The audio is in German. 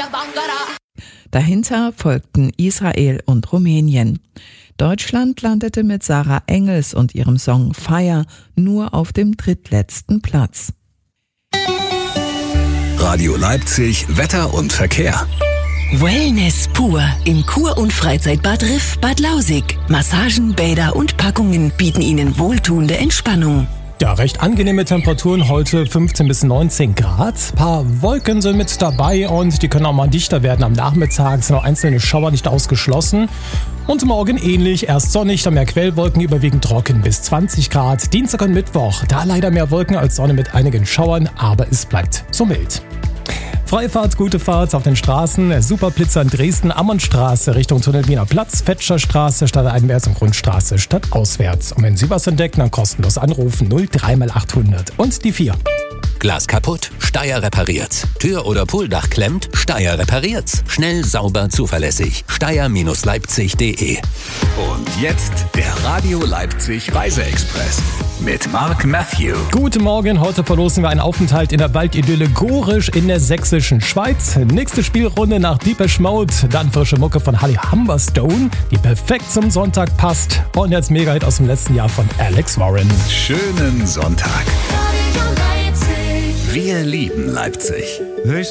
Dahinter folgten Israel und Rumänien. Deutschland landete mit Sarah Engels und ihrem Song Fire nur auf dem drittletzten Platz. Radio Leipzig, Wetter und Verkehr. Wellness pur im Kur- und Freizeitbad Riff Bad Lausig. Massagen, Bäder und Packungen bieten Ihnen wohltuende Entspannung. Ja, recht angenehme Temperaturen heute, 15 bis 19 Grad. Ein paar Wolken sind mit dabei und die können auch mal dichter werden am Nachmittag. Sind auch einzelne Schauer nicht ausgeschlossen. Und morgen ähnlich, erst sonnig, dann mehr Quellwolken, überwiegend trocken bis 20 Grad. Dienstag und Mittwoch, da leider mehr Wolken als Sonne mit einigen Schauern, aber es bleibt so mild. Freifahrt, gute Fahrt auf den Straßen. Superblitzer in Dresden, Ammonstraße Richtung Tunnel Wiener Platz, Fetscherstraße stadteinwärts und Grundstraße stadtauswärts. Und wenn Sie was entdecken, dann kostenlos anrufen 03x800 und die 4. Glas kaputt? Steyr repariert's. Tür oder Pooldach klemmt? Steyr repariert's. Schnell, sauber, zuverlässig. Steyr-Leipzig.de. Und jetzt der Radio Leipzig Reiseexpress mit Mark Matthew. Guten Morgen, heute verlosen wir einen Aufenthalt in der Waldidylle Gorisch in der sächsischen Schweiz. Nächste Spielrunde nach Depeche Mode, dann frische Mucke von Holly Humberstone, die perfekt zum Sonntag passt. Und jetzt Mega-Hit aus dem letzten Jahr von Alex Warren. Schönen Sonntag. Wir lieben Leipzig.